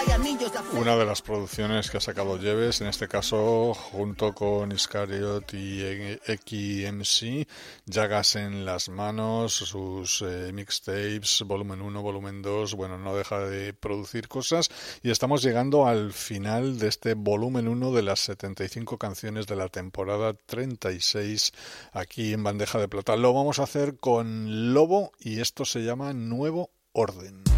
Una de las producciones que ha sacado Jeeves, en este caso junto con Iscariot y XMC, Llagas en las manos, sus mixtapes, volumen 1, volumen 2, bueno, no deja de producir cosas y estamos llegando al final de este volumen 1 de las 75 canciones de la temporada 36 aquí en Bandeja de Plata. Lo vamos a hacer con Lobo y esto se llama Nuevo Orden.